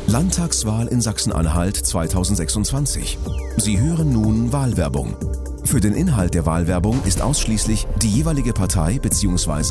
Landtagswahl in Sachsen-Anhalt 2026. Sie hören nun Wahlwerbung. Für den Inhalt der Wahlwerbung ist ausschließlich die jeweilige Partei bzw.